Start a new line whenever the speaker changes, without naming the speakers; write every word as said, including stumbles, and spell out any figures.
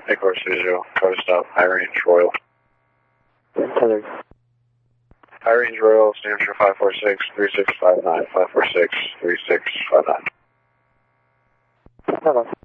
Acorn Visual, code stop, high range Royal.
Tethered.
High range Royal, New Hampshire five four six, three six five nine, five four six, three six five nine.
Hello.